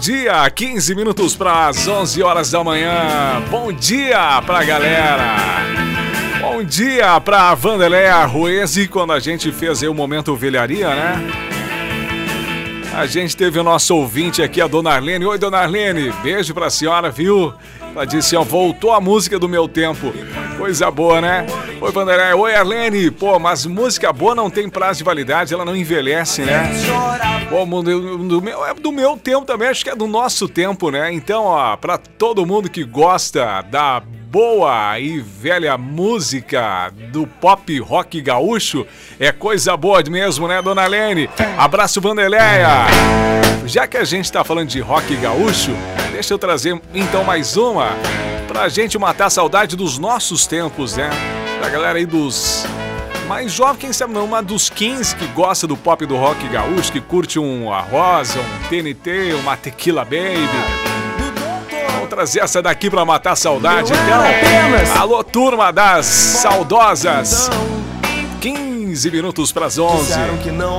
dia, 15 minutos para as 11 horas da manhã. Bom dia pra galera. Bom dia pra Vandeléia Ruesi, quando a gente fez aí o Momento Ovelharia, né? A gente teve o nosso ouvinte aqui, a Dona Arlene. Oi, Dona Arlene, beijo pra senhora, viu? Ela disse, ó, voltou a música do meu tempo. Coisa boa, né? Oi, Vandeléia. Oi, Arlene. Pô, mas música boa não tem prazo de validade, ela não envelhece, né? Pô, do meu tempo também, acho que é do nosso tempo, né? Então, ó, pra todo mundo que gosta da boa e velha música do pop rock gaúcho, é coisa boa mesmo, né, Dona Arlene? Abraço, Vandeléia. Já que a gente tá falando de rock gaúcho, deixa eu trazer então mais uma pra gente matar a saudade dos nossos tempos, né? Da galera aí dos mais jovens, quem sabe não, uma dos 15 que gosta do pop do rock gaúcho, que curte um Rosa, um TNT, uma Tequila Baby. Vamos trazer essa daqui pra matar a saudade, então. Alô, turma das saudosas. 15 minutos pras 11.